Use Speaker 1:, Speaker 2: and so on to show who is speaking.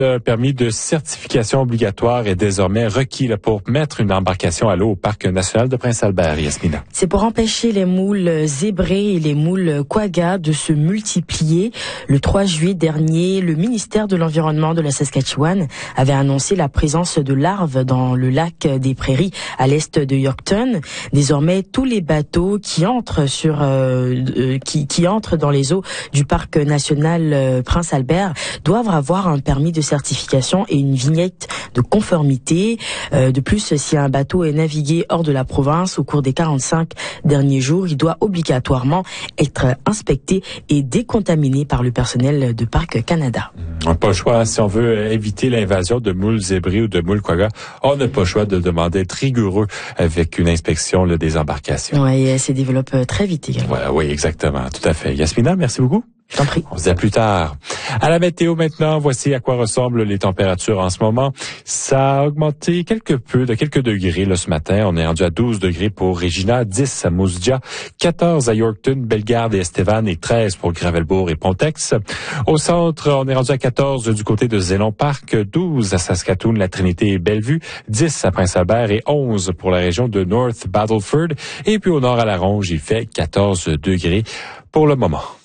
Speaker 1: Le permis de certification obligatoire est désormais requis pour mettre une embarcation à l'eau au Parc national de Prince-Albert, Yasmina.
Speaker 2: C'est pour empêcher les moules zébrés et les moules quagga de se multiplier. Le 3 juillet dernier, le ministère de l'Environnement de la Saskatchewan avait annoncé la présence de larves dans le lac des Prairies à l'est de Yorkton. Désormais, tous les bateaux qui entrent qui entrent dans les eaux du Parc national Prince-Albert doivent avoir un permis de certification et une vignette de conformité. De plus, si un bateau est navigué hors de la province au cours des 45 derniers jours, il doit obligatoirement être inspecté et décontaminé par le personnel de Parc Canada.
Speaker 1: On n'a pas le choix. Si on veut éviter l'invasion de moules zébrés ou de moules quagga, on n'a pas le choix de demander d'être rigoureux avec une inspection des embarcations.
Speaker 2: Oui, elle se développe très vite également.
Speaker 1: Voilà, oui, exactement. Tout à fait. Yasmina, merci beaucoup.
Speaker 2: Je t'en prie.
Speaker 1: On se dit à plus tard. À la météo maintenant, voici à quoi ressemblent les températures en ce moment. Ça a augmenté quelque peu, de quelques degrés ce matin. On est rendu à 12 degrés pour Regina, 10 à Moose-Jaw, 14 à Yorkton, Bellegarde et Estevan et 13 pour Gravelbourg et Pontex. Au centre, on est rendu à 14 du côté de Zélon Park, 12 à Saskatoon, La Trinité et Bellevue, 10 à Prince-Albert et 11 pour la région de North Battleford. Et puis au nord à La Ronge, il fait 14 degrés pour le moment.